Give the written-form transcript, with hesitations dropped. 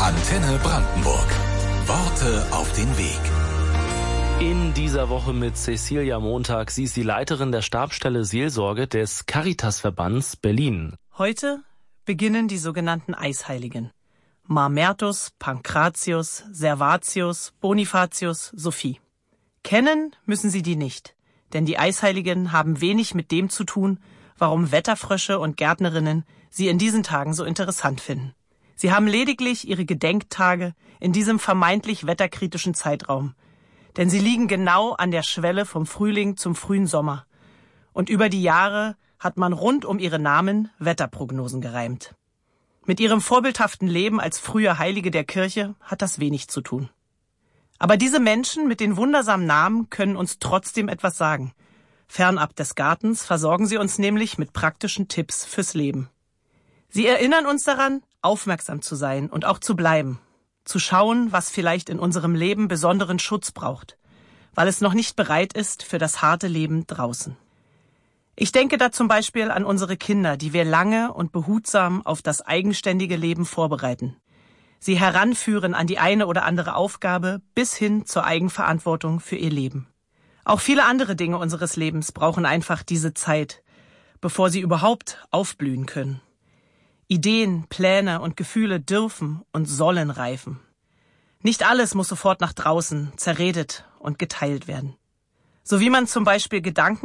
Antenne Brandenburg. Worte auf den Weg. In dieser Woche mit Cecilia Montag. Sie ist die Leiterin der Stabsstelle Seelsorge des Caritasverbands Berlin. Heute beginnen die sogenannten Eisheiligen. Mamertus, Pankratius, Servatius, Bonifatius, Sophie. Kennen müssen Sie die nicht, denn die Eisheiligen haben wenig mit dem zu tun, warum Wetterfrösche und Gärtnerinnen sie in diesen Tagen so interessant finden. Sie haben lediglich ihre Gedenktage in diesem vermeintlich wetterkritischen Zeitraum, denn sie liegen genau an der Schwelle vom Frühling zum frühen Sommer. Und über die Jahre hat man rund um ihre Namen Wetterprognosen gereimt. Mit ihrem vorbildhaften Leben als frühe Heilige der Kirche hat das wenig zu tun. Aber diese Menschen mit den wundersamen Namen können uns trotzdem etwas sagen. Fernab des Gartens versorgen sie uns nämlich mit praktischen Tipps fürs Leben. Sie erinnern uns daran, aufmerksam zu sein und auch zu bleiben. Zu schauen, was vielleicht in unserem Leben besonderen Schutz braucht, weil es noch nicht bereit ist für das harte Leben draußen. Ich denke da zum Beispiel an unsere Kinder, die wir lange und behutsam auf das eigenständige Leben vorbereiten. Sie heranführen an die eine oder andere Aufgabe bis hin zur Eigenverantwortung für ihr Leben. Auch viele andere Dinge unseres Lebens brauchen einfach diese Zeit, bevor sie überhaupt aufblühen können. Ideen, Pläne und Gefühle dürfen und sollen reifen. Nicht alles muss sofort nach draußen zerredet und geteilt werden. So wie man zum Beispiel Gedanken